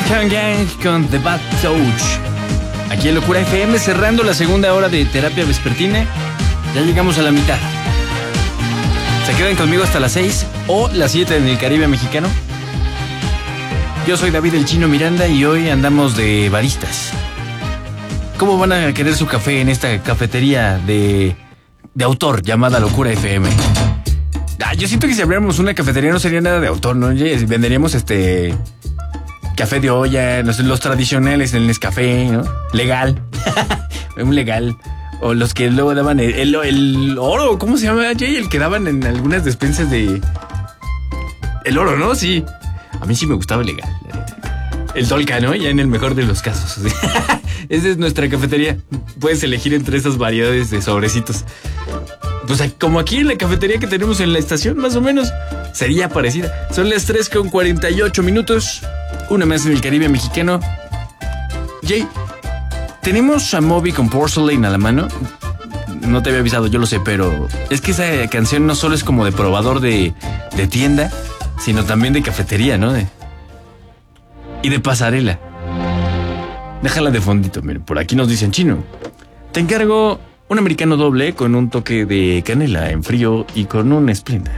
Can Gang con The Bad Touch. Aquí en Locura FM, cerrando la segunda hora de terapia vespertina. Ya llegamos a la mitad. ¿Se quedan conmigo hasta las 6 o las 7 en el Caribe mexicano? Yo soy David el Chino Miranda y hoy andamos de baristas. ¿Cómo van a querer su café en esta cafetería de autor llamada Locura FM? Yo siento que si abriéramos una cafetería no sería nada de autor, ¿no? Venderíamos café de olla, los tradicionales, el Nescafé, ¿no? Legal. Un legal. O los que luego daban el oro, ¿cómo se llama, Jay? El que daban en algunas despensas de... El oro, ¿no? Sí. A mí sí me gustaba el legal. El Dolca, ¿no? Ya en el mejor de los casos. Esa es nuestra cafetería. Puedes elegir entre esas variedades de sobrecitos. Pues como aquí en la cafetería que tenemos en la estación, más o menos, sería parecida. Son las 3:48. Una más en el Caribe mexicano. Jay, ¿tenemos a Moby con Porcelain a la mano? No te había avisado, yo lo sé, pero es que esa canción no solo es como de probador de tienda, sino también de cafetería, ¿no? Y de pasarela. Déjala de fondito, miren, por aquí nos dicen: Chino, te encargo un americano doble con un toque de canela en frío y con un Splenda.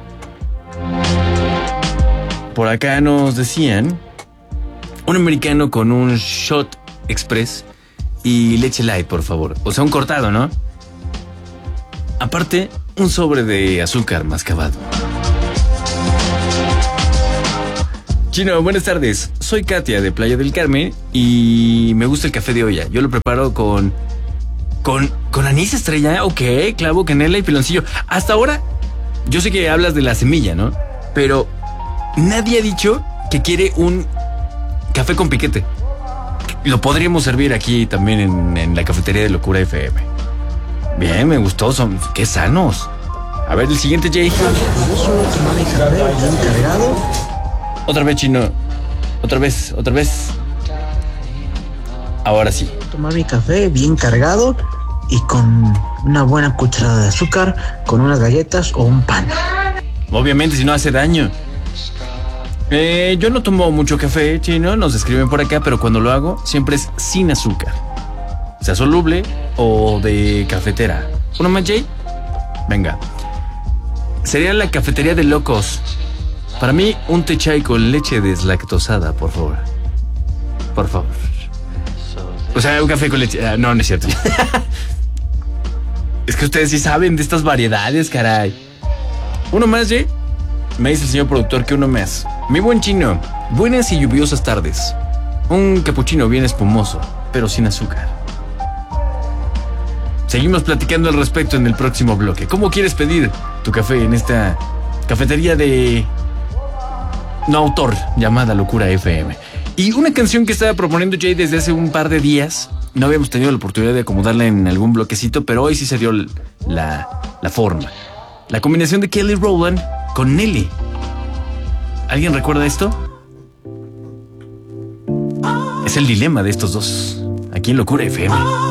Por acá nos decían un americano con un shot express y leche light, por favor. O sea, un cortado, ¿no? Aparte, un sobre de azúcar mascabado. Chino, buenas tardes. Soy Katia de Playa del Carmen y me gusta el café de olla. Yo lo preparo con anís estrella, ok, clavo, canela y piloncillo. Hasta ahora, yo sé que hablas de la semilla, ¿no? Pero nadie ha dicho que quiere un café con piquete. Lo podríamos servir aquí también en la cafetería de Locura FM. Bien, me gustó, qué sanos. A ver, el siguiente, Jay. Yo solo tomaba mi café bien cargado. Otra vez, Chino. Otra vez. Ahora sí. Tomar mi café bien cargado y con una buena cucharada de azúcar, con unas galletas o un pan. Obviamente, si no hace daño. Yo no tomo mucho café, Chino, nos escriben por acá, pero cuando lo hago siempre es sin azúcar. Sea soluble o de cafetera. ¿Uno más, Jay? Venga. Sería la cafetería de locos. Para mí, un té chai con leche deslactosada, por favor. Por favor. O sea, un café con leche... no es cierto. Es que ustedes sí saben de estas variedades, caray. ¿Uno más, Jay? Me dice el señor productor que uno más. Mi buen Chino, buenas y lluviosas tardes. Un capuchino bien espumoso, pero sin azúcar. Seguimos platicando al respecto en el próximo bloque. ¿Cómo quieres pedir tu café en esta cafetería de no autor llamada Locura FM? Y una canción que estaba proponiendo Jay desde hace un par de días. No habíamos tenido la oportunidad de acomodarla en algún bloquecito, pero hoy sí se dio la forma. La combinación de Kelly Rowland con Nelly. ¿Alguien recuerda esto? Es el dilema de estos dos, aquí en Locura FM.